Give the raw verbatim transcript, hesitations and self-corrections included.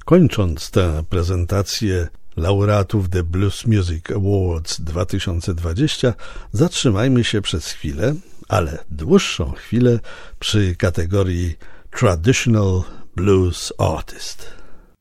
Kończąc tę prezentację laureatów The Blues Music Awards dwa tysiące dwadzieścia, zatrzymajmy się przez chwilę, ale dłuższą chwilę, przy kategorii Traditional Blues Artist.